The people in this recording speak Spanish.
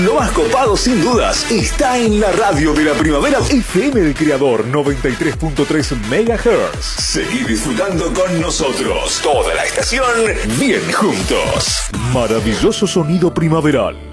Lo más copado, sin dudas, está en la radio de la primavera. FM del Creador, 93.3 MHz. Seguí disfrutando con nosotros. Toda la estación, bien juntos. Maravilloso sonido primaveral.